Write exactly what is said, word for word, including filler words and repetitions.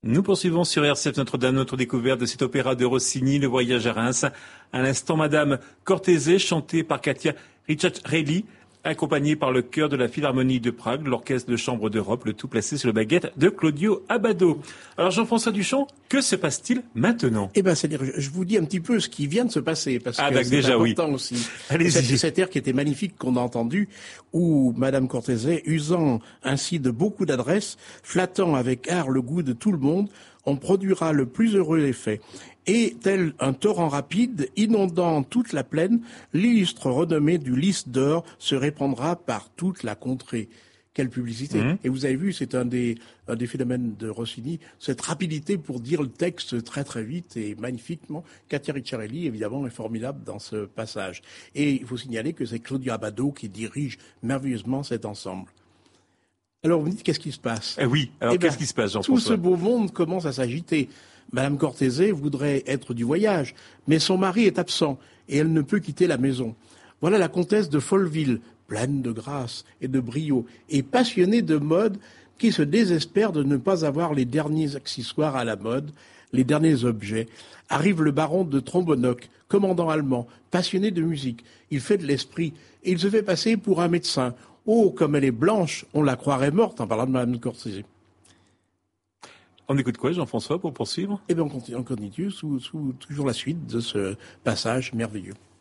Nous poursuivons sur R C F Notre-Dame notre découverte de cet opéra de Rossini, Le Voyage à Reims. À l'instant, Madame Cortese, chantée par Katia Ricciarelli, accompagnée par le chœur de la Philharmonie de Prague, l'orchestre de chambre d'Europe, le tout placé sur le baguette de Claudio Abbado. Alors Jean-François Duchamp, que se passe-t-il maintenant? Eh ben, c'est-à-dire, je vous dis un petit peu ce qui vient de se passer, parce ah, que c'est déjà, important oui. aussi. Allez-y. Cet, cet air qui était magnifique qu'on a entendu, où Madame Cortese, usant ainsi de beaucoup d'adresse, flattant avec art le goût de tout le monde, on produira le plus heureux effet. Et tel un torrent rapide, inondant toute la plaine, l'illustre renommée du lys d'or se répandra par toute la contrée. Quelle publicité. Mmh. Et vous avez vu, c'est un des, un des phénomènes de Rossini, cette rapidité pour dire le texte très très vite et magnifiquement. Katia Ricciarelli, évidemment, est formidable dans ce passage. Et il faut signaler que c'est Claudio Abbado qui dirige merveilleusement cet ensemble. Alors vous me dites, qu'est-ce qui se passe? eh Oui, alors eh qu'est-ce ben, qui se passe, Jean-François? Tout ce beau monde commence à s'agiter. Madame Cortese voudrait être du voyage, mais son mari est absent et elle ne peut quitter la maison. Voilà la comtesse de Folleville, pleine de grâce et de brio, et passionnée de mode, qui se désespère de ne pas avoir les derniers accessoires à la mode, les derniers objets. Arrive le baron de Trombonoc, commandant allemand, passionné de musique. Il fait de l'esprit et il se fait passer pour un médecin. Oh, comme elle est blanche, on la croirait morte en parlant de Madame Cortese. On écoute quoi, Jean-François, pour poursuivre? Eh bien, on continue, on continue sous, sous toujours la suite de ce passage merveilleux.